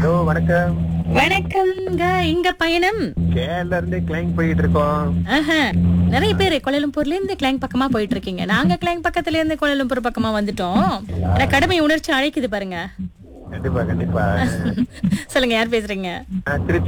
Hello வணக்கம். வணக்கம்ங்க. இங்க பயணம். கேரளா இருந்து கிளைங் போயிட்டு இருக்கோம். ஆஹா. நிறைய பேர் கோலாலம்பூர்ல இருந்து கிளாங் பக்கமா போயிட்டு இருக்கீங்க. நாங்க கிளாங் பக்கத்துல இருந்து கோலாலம்பூர் பக்கமா வந்துட்டோம். எனக்கு கடமை உணர்ச்சி அழைக்குது பாருங்க. கண்டிப்பா கண்டிப்பா. சொல்லுங்க, யார் பேசுறீங்க? திருச்சி